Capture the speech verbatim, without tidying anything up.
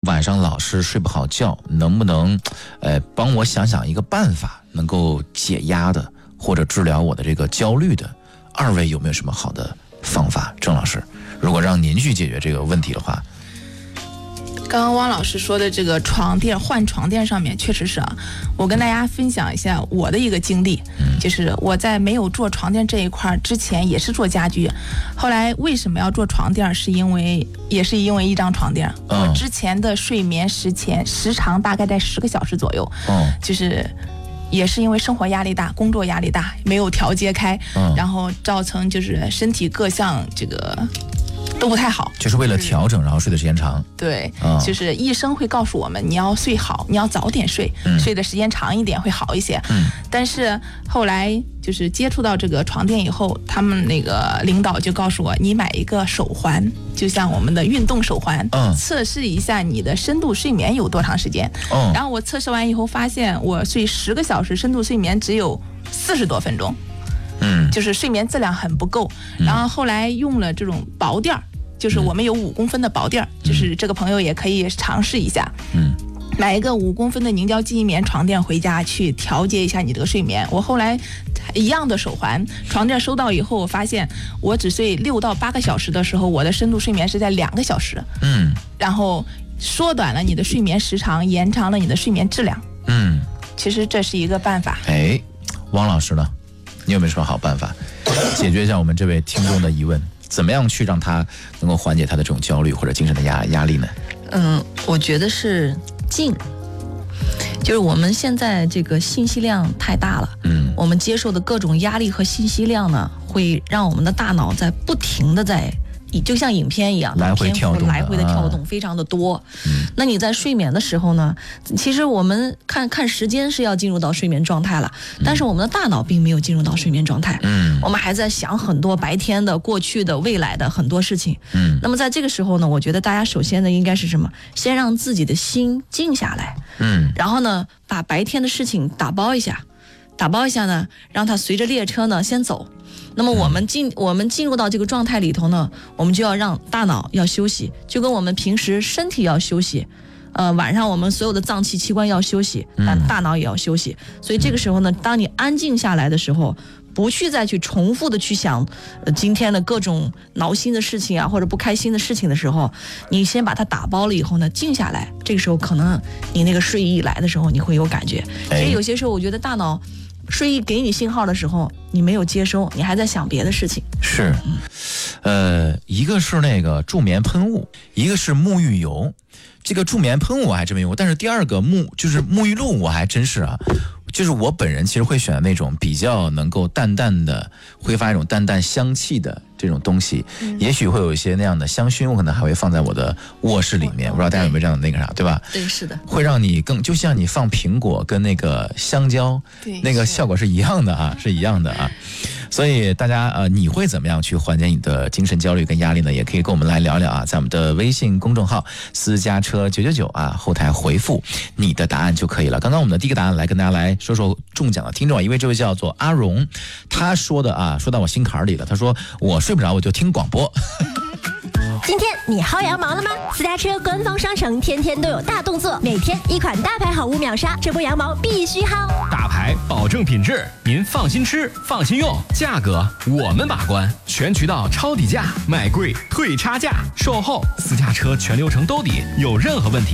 晚上老是睡不好觉，能不能呃帮我想想一个办法，能够解压的或者治疗我的这个焦虑的？二位有没有什么好的方法？郑老师，如果让您去解决这个问题的话。 刚刚汪老师说的这个床垫换床垫上面，确实是啊，我跟大家分享一下我的一个经历，就是我在没有做床垫这一块之前也是做家居，后来为什么要做床垫，是因为也是因为一张床垫，我之前的睡眠时前时长大概在十个小时左右，就是也是因为生活压力大，工作压力大，没有调节开，然后造成就是身体各项这个都不太好， 就是为了调整，然后睡的时间长。 对，嗯、就是医生会告诉我们，你要睡好，你要早点睡，嗯、睡的时间长一点会好一些。嗯，但是后来就是接触到这个床垫以后，他们那个领导就告诉我，你买一个手环，就像我们的运动手环，嗯，测试一下你的深度睡眠有多长时间。嗯，然后我测试完以后发现，我睡十个小时，深度睡眠只有四十多分钟。嗯，就是睡眠质量很不够。然后后来用了这种薄垫儿。就是我们有五公分的薄垫，嗯、就是这个朋友也可以尝试一下。嗯，买一个五公分的凝胶记忆棉床垫回家去调节一下你这个睡眠。我后来一样的手环床垫收到以后，我发现我只睡六到八个小时的时候，我的深度睡眠是在两个小时。嗯，然后缩短了你的睡眠时长，延长了你的睡眠质量。嗯，其实这是一个办法。 哎，汪老师呢？你有没有什么好办法解决一下我们这位听众的疑问？怎么样去让他能够缓解他的这种焦虑或者精神的压压力呢？ 嗯，我觉得是静，就是我们现在这个信息量太大了，嗯，我们接受的各种压力和信息量呢，会让我们的大脑在不停的在。就像影片一样， 来回跳动， 来回的跳动，非常的多。嗯，那你在睡眠的时候呢？其实我们看看时间是要进入到睡眠状态了，但是我们的大脑并没有进入到睡眠状态。嗯，我们还在想很多白天的、过去的、未来的很多事情。嗯，那么在这个时候呢，我觉得大家首先呢，应该是什么？先让自己的心静下来。嗯，然后呢，把白天的事情打包一下。打包一下呢，让它随着列车呢先走。那么我们进我们进入到这个状态里头呢，我们就要让大脑要休息，就跟我们平时身体要休息，呃，晚上我们所有的脏器器官要休息，但大脑也要休息。所以这个时候呢，当你安静下来的时候，不去再去重复的去想，呃，今天的各种挠心的事情啊，或者不开心的事情的时候，你先把它打包了以后呢，静下来，这个时候可能你那个睡意来的时候，你会有感觉。其实有些时候，我觉得大脑。睡意给你信号的时候，你没有接收，你还在想别的事情。 是，呃，一个是那个助眠喷雾，一个是沐浴油。这个助眠喷雾我还真没用过，但是第二个沐就是沐浴露，我还真是啊。就是我本人其实会选那种比较能够淡淡的挥发一种淡淡香气的这种东西，嗯、也许会有一些那样的香薰，我可能还会放在我的卧室里面。我不知道大家有没有这样的那个啥，对吧？ 对，是的， 会让你更就像你放苹果跟那个香蕉，那个效果是一样的啊，是一样的啊。所以大家呃，你会怎么样去缓解你的精神焦虑跟压力呢？也可以跟我们来聊聊啊，在我们的微信公众号私家车九九九啊，后台回复你的答案就可以了。刚刚我们的第一个答案来跟大家来说说中奖的听众啊，一位这位叫做阿荣，他说的啊，说到我心坎里了。他说我睡不着我就听广播。 今天你薅羊毛了吗？私家车官方商城天天都有大动作，每天一款大牌好物秒杀，这波羊毛必须薅。 大牌保证品质，您放心吃，放心用，价格我们把关，全渠道抄底价，卖贵退差价，售后私家车全流程兜底，有任何问题